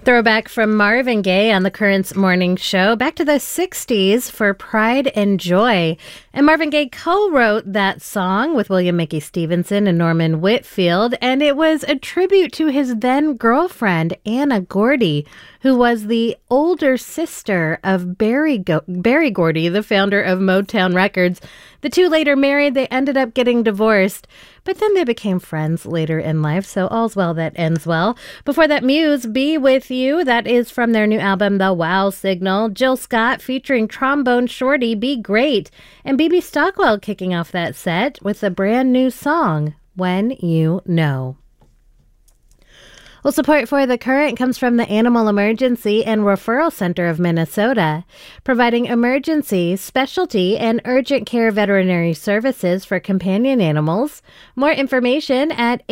Throwback from Marvin Gaye on the Currents Morning Show. Back to the 60s for Pride and Joy. And Marvin Gaye co-wrote that song with William Mickey Stevenson and Norman Whitfield. And it was a tribute to his then girlfriend, Anna Gordy, who was the older sister of Berry Gordy, the founder of Motown Records. The two later married. They ended up getting divorced, but then they became friends later in life, so all's well that ends well. Before that, Muse, Be With You. That is from their new album, The Wow Signal. Jill Scott featuring Trombone Shorty, Be Great. And BB Stockwell kicking off that set with a brand new song, When You Know. Well, support for The Current comes from the Animal Emergency and Referral Center of Minnesota, providing emergency, specialty, and urgent care veterinary services for companion animals. More information at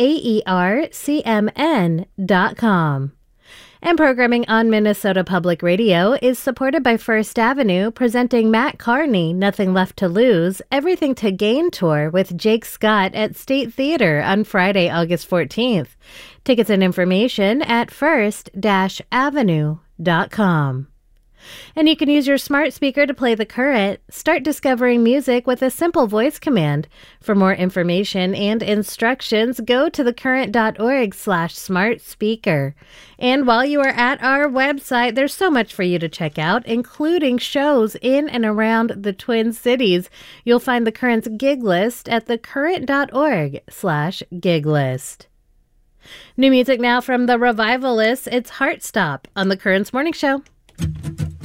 aercmn.com. And programming on Minnesota Public Radio is supported by First Avenue, presenting Matt Carney, Nothing Left to Lose, Everything to Gain tour with Jake Scott at State Theater on Friday, August 14th. Tickets and information at first-avenue.com. And you can use your smart speaker to play The Current. Start discovering music with a simple voice command. For more information and instructions, go to thecurrent.org/smart speaker. And while you are at our website, there's so much for you to check out, including shows in and around the Twin Cities. You'll find The Current's gig list at thecurrent.org/gig list. New music now from The Revivalists. It's Heartstop on The Currents Morning Show.